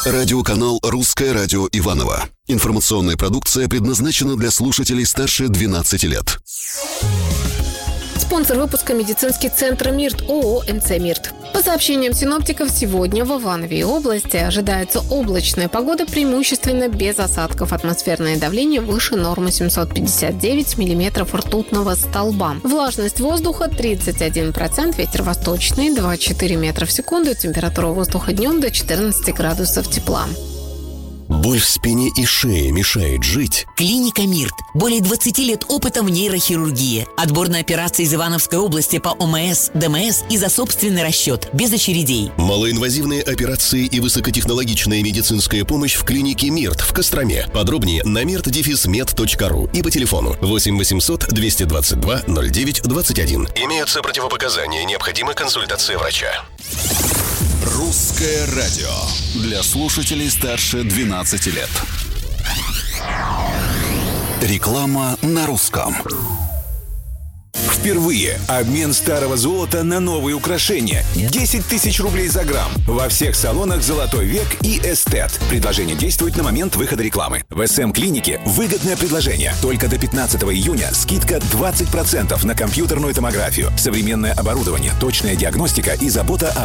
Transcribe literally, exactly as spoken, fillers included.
Радиоканал «Русское радио Иваново». Информационная продукция предназначена для слушателей старше двенадцати лет. Спонсор выпуска — медицинский центр «Мирт» ООО «МЦ Мирт». По сообщениям синоптиков, сегодня в Иванове и области ожидается облачная погода, преимущественно без осадков. Атмосферное давление выше нормы семьсот пятьдесят девять миллиметров ртутного столба. Влажность воздуха тридцать один процент, ветер восточный два целых четыре десятых метра в секунду, температура воздуха днем до четырнадцати градусов тепла. Боль в спине и шее мешает жить? Клиника «Мирт». Более двадцати лет опыта в нейрохирургии. Отбор на операции из Ивановской области по ОМС, ДМС и за собственный расчет, без очередей. Малоинвазивные операции и высокотехнологичная медицинская помощь в клинике «Мирт» в Костроме. Подробнее на мирт мед точка ру и по телефону восемь восемьсот двести двадцать два ноль девять двадцать один. Имеются противопоказания, необходима консультация врача. Русское радио для слушателей старше двенадцати лет. Реклама на русском. Впервые обмен старого золота на новые украшения. десять тысяч рублей за грамм. Во всех салонах «Золотой век» и «Эстет». Предложение действует на момент выхода рекламы. В СМ-клинике выгодное предложение. Только до пятнадцатого июня скидка двадцать процентов на компьютерную томографию, современное оборудование, точная диагностика и забота о